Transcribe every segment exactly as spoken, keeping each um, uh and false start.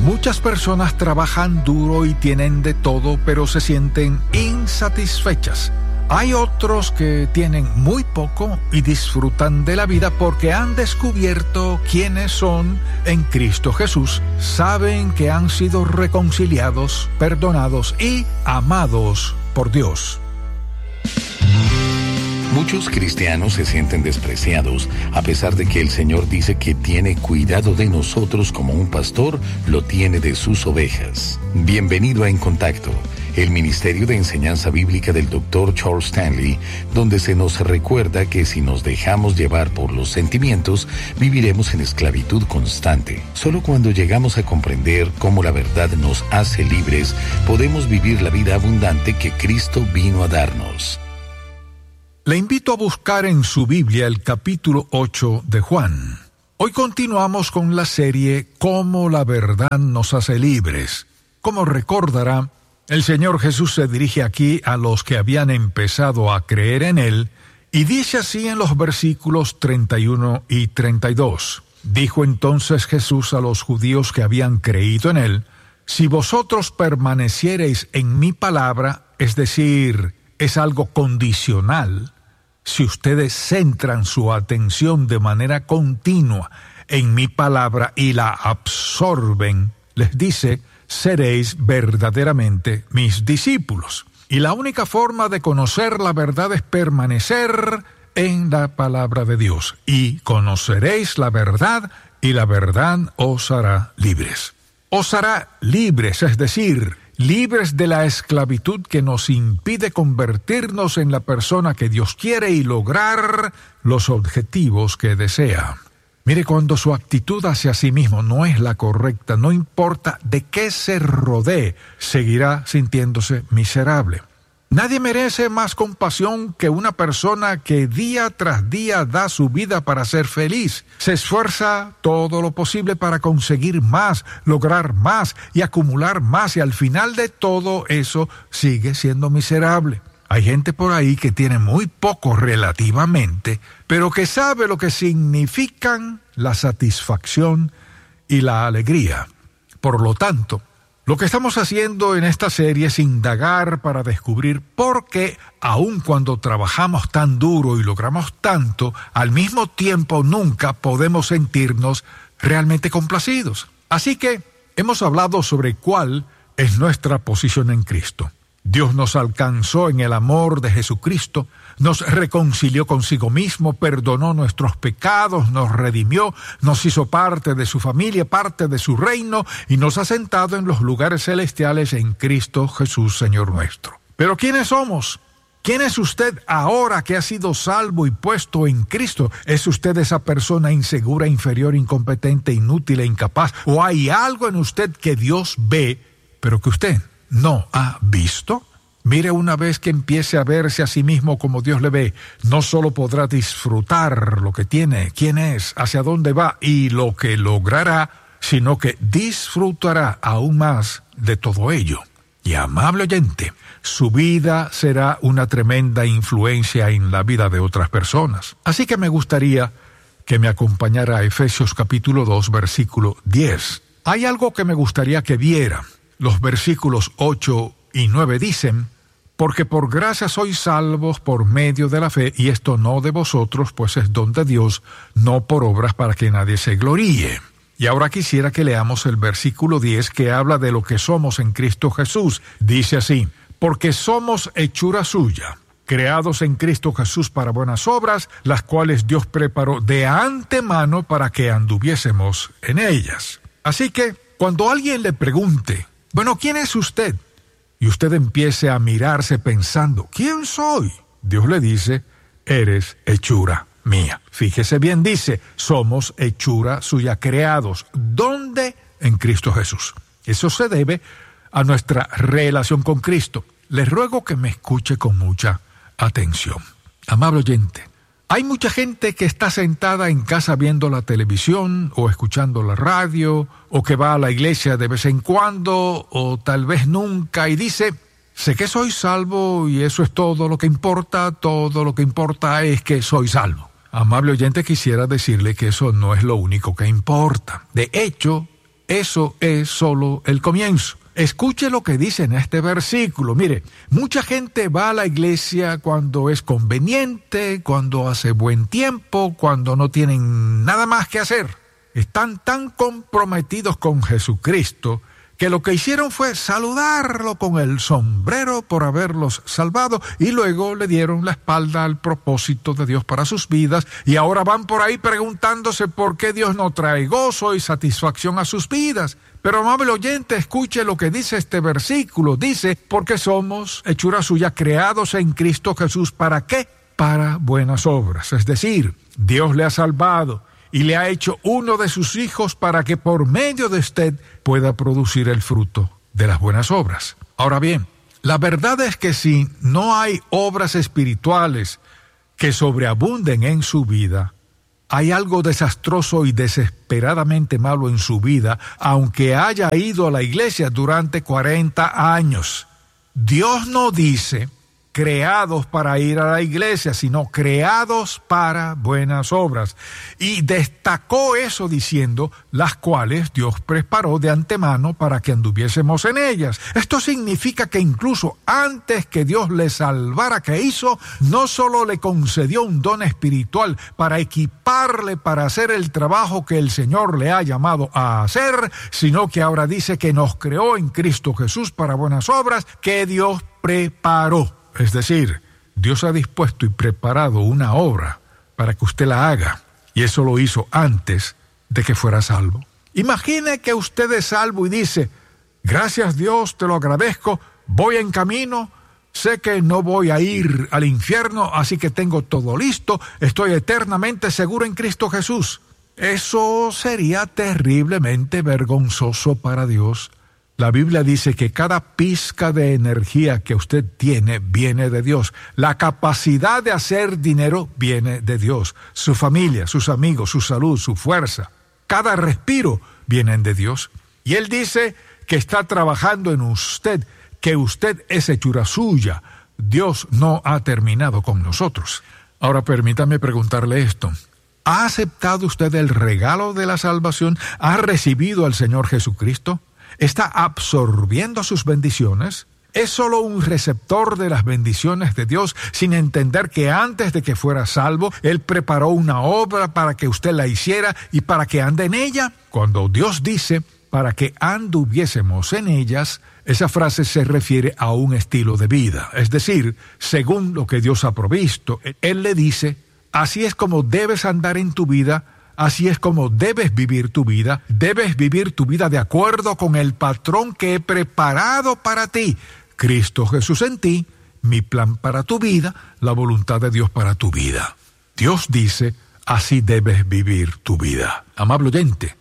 Muchas personas trabajan duro y tienen de todo, pero se sienten insatisfechas. Hay otros que tienen muy poco y disfrutan de la vida porque han descubierto quiénes son en Cristo Jesús. Saben que han sido reconciliados, perdonados y amados por Dios. Muchos cristianos se sienten despreciados, a pesar de que el Señor dice que tiene cuidado de nosotros como un pastor lo tiene de sus ovejas. Bienvenido a En Contacto, el Ministerio de Enseñanza Bíblica del doctor Charles Stanley, donde se nos recuerda que si nos dejamos llevar por los sentimientos, viviremos en esclavitud constante. Solo cuando llegamos a comprender cómo la verdad nos hace libres, podemos vivir la vida abundante que Cristo vino a darnos. Le invito a buscar en su Biblia el capítulo ocho de Juan. Hoy continuamos con la serie Cómo la verdad nos hace libres. Como recordará, el Señor Jesús se dirige aquí a los que habían empezado a creer en Él y dice así en los versículos treinta y uno y treinta y dos. Dijo entonces Jesús a los judíos que habían creído en Él: si vosotros permaneciereis en mi palabra, es decir, es algo condicional. Si ustedes centran su atención de manera continua en mi palabra y la absorben, les dice, seréis verdaderamente mis discípulos. Y la única forma de conocer la verdad es permanecer en la palabra de Dios. Y conoceréis la verdad, y la verdad os hará libres. Os hará libres, es decir, libres de la esclavitud que nos impide convertirnos en la persona que Dios quiere y lograr los objetivos que desea. Mire, cuando su actitud hacia sí mismo no es la correcta, no importa de qué se rodee, seguirá sintiéndose miserable. Nadie merece más compasión que una persona que día tras día da su vida para ser feliz. Se esfuerza todo lo posible para conseguir más, lograr más y acumular más, y al final de todo eso sigue siendo miserable. Hay gente por ahí que tiene muy poco relativamente, pero que sabe lo que significan la satisfacción y la alegría. Por lo tanto, lo que estamos haciendo en esta serie es indagar para descubrir por qué, aun cuando trabajamos tan duro y logramos tanto, al mismo tiempo nunca podemos sentirnos realmente complacidos. Así que hemos hablado sobre cuál es nuestra posición en Cristo. Dios nos alcanzó en el amor de Jesucristo, nos reconcilió consigo mismo, perdonó nuestros pecados, nos redimió, nos hizo parte de su familia, parte de su reino, y nos ha sentado en los lugares celestiales en Cristo Jesús, Señor nuestro. Pero ¿quiénes somos? ¿Quién es usted ahora que ha sido salvo y puesto en Cristo? ¿Es usted esa persona insegura, inferior, incompetente, inútil e incapaz? ¿O hay algo en usted que Dios ve, pero que usted no ha visto? Mire, una vez que empiece a verse a sí mismo como Dios le ve, no solo podrá disfrutar lo que tiene, quién es, hacia dónde va y lo que logrará, sino que disfrutará aún más de todo ello. Y amable oyente, su vida será una tremenda influencia en la vida de otras personas. Así que me gustaría que me acompañara a Efesios capítulo dos, versículo diez. Hay algo que me gustaría que viera. Los versículos ocho y nueve dicen: porque por gracia sois salvos por medio de la fe, y esto no de vosotros, pues es don de Dios, no por obras para que nadie se gloríe. Y ahora quisiera que leamos el versículo diez, que habla de lo que somos en Cristo Jesús. Dice así: porque somos hechura suya, creados en Cristo Jesús para buenas obras, las cuales Dios preparó de antemano para que anduviésemos en ellas. Así que, cuando alguien le pregunte: bueno, ¿quién es usted? Y usted empiece a mirarse pensando: ¿quién soy? Dios le dice: eres hechura mía. Fíjese bien, dice: somos hechura suya, creados. ¿Dónde? En Cristo Jesús. Eso se debe a nuestra relación con Cristo. Les ruego que me escuche con mucha atención. Amable oyente, hay mucha gente que está sentada en casa viendo la televisión o escuchando la radio, o que va a la iglesia de vez en cuando o tal vez nunca, y dice: sé que soy salvo y eso es todo lo que importa, todo lo que importa es que soy salvo. Amable oyente, quisiera decirle que eso no es lo único que importa. De hecho, eso es solo el comienzo. Escuche lo que dice en este versículo. Mire, mucha gente va a la iglesia cuando es conveniente, cuando hace buen tiempo, cuando no tienen nada más que hacer. Están tan comprometidos con Jesucristo que lo que hicieron fue saludarlo con el sombrero por haberlos salvado y luego le dieron la espalda al propósito de Dios para sus vidas y ahora van por ahí preguntándose por qué Dios no trae gozo y satisfacción a sus vidas. Pero amable oyente, escuche lo que dice este versículo. Dice, porque somos hechura suya, creados en Cristo Jesús. ¿Para qué? Para buenas obras. Es decir, Dios le ha salvado y le ha hecho uno de sus hijos para que por medio de usted pueda producir el fruto de las buenas obras. Ahora bien, la verdad es que si no hay obras espirituales que sobreabunden en su vida, hay algo desastroso y desesperadamente malo en su vida, aunque haya ido a la iglesia durante cuarenta años. Dios no dice creados para ir a la iglesia, sino creados para buenas obras. Y destacó eso diciendo, las cuales Dios preparó de antemano para que anduviésemos en ellas. Esto significa que incluso antes que Dios le salvara, ¿qué hizo? No solo le concedió un don espiritual para equiparle para hacer el trabajo que el Señor le ha llamado a hacer, sino que ahora dice que nos creó en Cristo Jesús para buenas obras que Dios preparó. Es decir, Dios ha dispuesto y preparado una obra para que usted la haga, y eso lo hizo antes de que fuera salvo. Imagine que usted es salvo y dice, gracias Dios, te lo agradezco, voy en camino, sé que no voy a ir al infierno, así que tengo todo listo, estoy eternamente seguro en Cristo Jesús. Eso sería terriblemente vergonzoso para Dios. La Biblia dice que cada pizca de energía que usted tiene viene de Dios. La capacidad de hacer dinero viene de Dios. Su familia, sus amigos, su salud, su fuerza, cada respiro vienen de Dios. Y Él dice que está trabajando en usted, que usted es hechura suya. Dios no ha terminado con nosotros. Ahora permítame preguntarle esto. ¿Ha aceptado usted el regalo de la salvación? ¿Ha recibido al Señor Jesucristo? ¿Está absorbiendo sus bendiciones? ¿Es solo un receptor de las bendiciones de Dios sin entender que antes de que fuera salvo, Él preparó una obra para que usted la hiciera y para que ande en ella? Cuando Dios dice, para que anduviésemos en ellas, esa frase se refiere a un estilo de vida. Es decir, según lo que Dios ha provisto, Él le dice, así es como debes andar en tu vida. Así es como debes vivir tu vida. Debes vivir tu vida de acuerdo con el patrón que he preparado para ti. Cristo Jesús en ti, mi plan para tu vida, la voluntad de Dios para tu vida. Dios dice, así debes vivir tu vida. Amable oyente,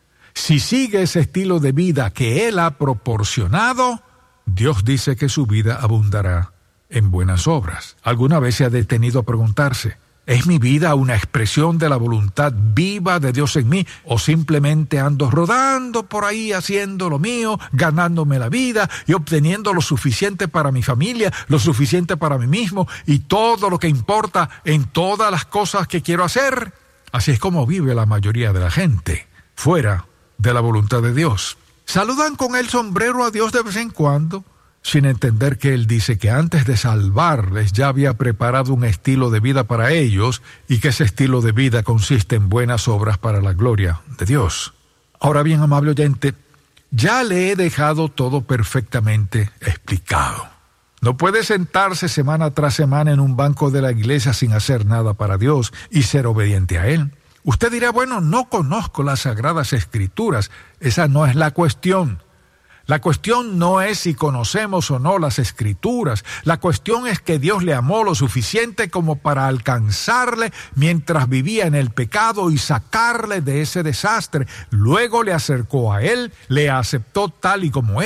si sigue ese estilo de vida que Él ha proporcionado, Dios dice que su vida abundará en buenas obras. ¿Alguna vez se ha detenido a preguntarse, ¿es mi vida una expresión de la voluntad viva de Dios en mí? ¿O simplemente ando rodando por ahí haciendo lo mío, ganándome la vida y obteniendo lo suficiente para mi familia, lo suficiente para mí mismo y todo lo que importa en todas las cosas que quiero hacer? Así es como vive la mayoría de la gente, fuera de la voluntad de Dios. Saludan con el sombrero a Dios de vez en cuando, sin entender que Él dice que antes de salvarles ya había preparado un estilo de vida para ellos y que ese estilo de vida consiste en buenas obras para la gloria de Dios. Ahora bien, amable oyente, ya le he dejado todo perfectamente explicado. No puede sentarse semana tras semana en un banco de la iglesia sin hacer nada para Dios y ser obediente a Él. Usted dirá, bueno, no conozco las Sagradas Escrituras. Esa no es la cuestión. La cuestión no es si conocemos o no las Escrituras. La cuestión es que Dios le amó lo suficiente como para alcanzarle mientras vivía en el pecado y sacarle de ese desastre. Luego le acercó a Él, le aceptó tal y como era,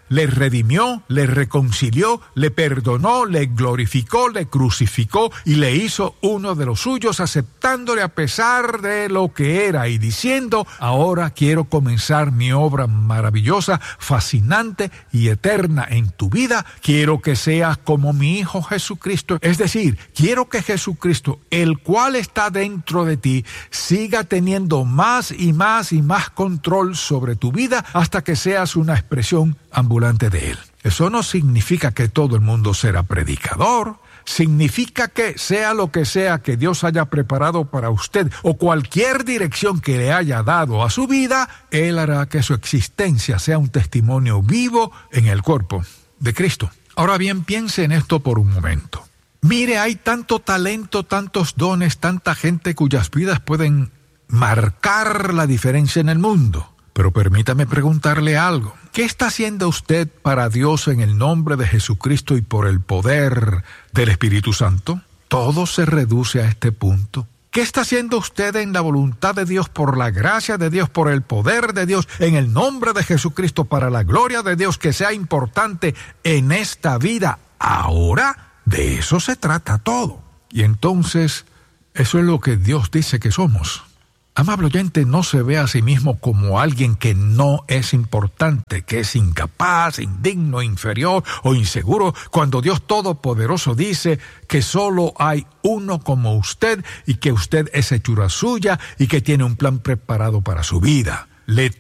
le redimió, le reconcilió, le perdonó, le glorificó, le crucificó y le hizo uno de los suyos, aceptándole a pesar de lo que era y diciendo: ahora quiero comenzar mi obra maravillosa, fascinante y eterna en tu vida. Quiero que seas como mi Hijo Jesucristo. Es decir, quiero que Jesucristo, el cual está dentro de ti, siga teniendo más y más y más control sobre tu vida hasta que seas una expresión ambulante de Él. Eso no significa que todo el mundo será predicador. Significa que sea lo que sea que Dios haya preparado para usted o cualquier dirección que le haya dado a su vida, Él hará que su existencia sea un testimonio vivo en el cuerpo de Cristo. Ahora bien, piense en esto por un momento. Mire, hay tanto talento, tantos dones, tanta gente cuyas vidas pueden marcar la diferencia en el mundo. Pero permítame preguntarle algo. ¿Qué está haciendo usted para Dios en el nombre de Jesucristo y por el poder del Espíritu Santo? Todo se reduce a este punto. ¿Qué está haciendo usted en la voluntad de Dios, por la gracia de Dios, por el poder de Dios, en el nombre de Jesucristo, para la gloria de Dios, que sea importante en esta vida ahora? De eso se trata todo. Y entonces, eso es lo que Dios dice que somos. Amable oyente, no se ve a sí mismo como alguien que no es importante, que es incapaz, indigno, inferior o inseguro, cuando Dios Todopoderoso dice que solo hay uno como usted y que usted es hechura suya y que tiene un plan preparado para su vida. Le